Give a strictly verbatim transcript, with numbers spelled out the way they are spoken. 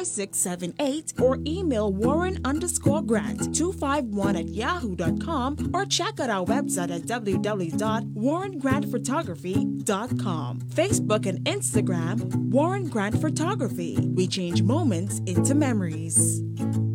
six seven eight or email Warren underscore Grant two five one at yahoo dot com or check out our website at w w w dot warren grant photography dot com. Facebook and Instagram, Warren Grant Photography. We change moments into memories.